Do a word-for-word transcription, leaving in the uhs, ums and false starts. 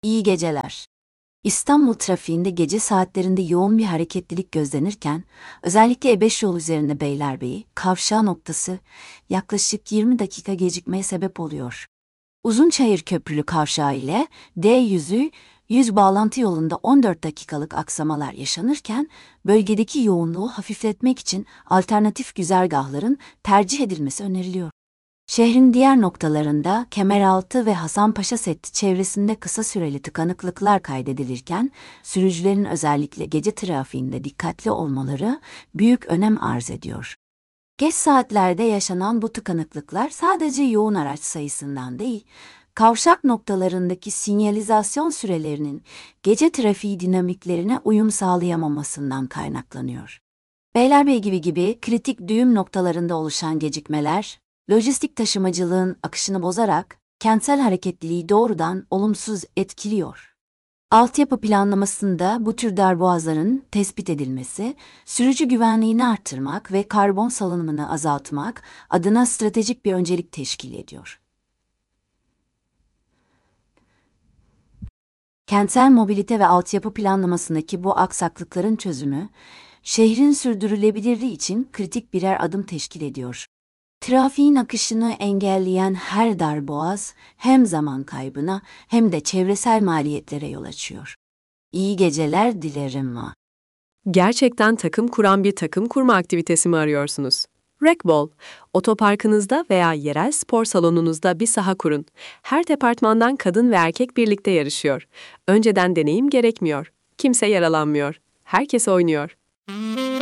İyi geceler. İstanbul trafiğinde gece saatlerinde yoğun bir hareketlilik gözlenirken, özellikle E beş yol üzerinde Beylerbeyi, kavşağı noktası yaklaşık yirmi dakika gecikmeye sebep oluyor. Uzunçayır Köprülü kavşağı ile D yüzü yüz bağlantı yolunda on dört dakikalık aksamalar yaşanırken, bölgedeki yoğunluğu hafifletmek için alternatif güzergahların tercih edilmesi öneriliyor. Şehrin diğer noktalarında Kemeraltı ve Hasanpaşa Seddi çevresinde kısa süreli tıkanıklıklar kaydedilirken, sürücülerin özellikle gece trafiğinde dikkatli olmaları büyük önem arz ediyor. Geç saatlerde yaşanan bu tıkanıklıklar sadece yoğun araç sayısından değil, kavşak noktalarındaki sinyalizasyon sürelerinin gece trafiği dinamiklerine uyum sağlayamamasından kaynaklanıyor. Beylerbeyi gibi gibi kritik düğüm noktalarında oluşan gecikmeler, lojistik taşımacılığın akışını bozarak kentsel hareketliliği doğrudan olumsuz etkiliyor. Altyapı planlamasında bu tür darboğazların tespit edilmesi, sürücü güvenliğini artırmak ve karbon salınımını azaltmak adına stratejik bir öncelik teşkil ediyor. Kentsel mobilite ve altyapı planlamasındaki bu aksaklıkların çözümü, şehrin sürdürülebilirliği için kritik birer adım teşkil ediyor. Trafiğin akışını engelleyen her darboğaz hem zaman kaybına hem de çevresel maliyetlere yol açıyor. İyi geceler dilerim va. Gerçekten takım kuran bir takım kurma aktivitesi mi arıyorsunuz? Racquetball, otoparkınızda veya yerel spor salonunuzda bir saha kurun. Her departmandan kadın ve erkek birlikte yarışıyor. Önceden deneyim gerekmiyor. Kimse yaralanmıyor. Herkes oynuyor.